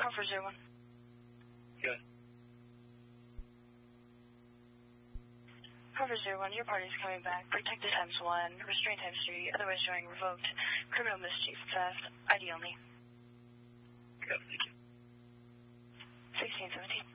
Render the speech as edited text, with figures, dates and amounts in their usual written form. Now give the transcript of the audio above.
Crawford 01. Good. Crawford 01, your party's coming back. Protected times 1, restraint times 3, otherwise showing revoked. Criminal mischief, theft, ID only. Good, thank you. 1617.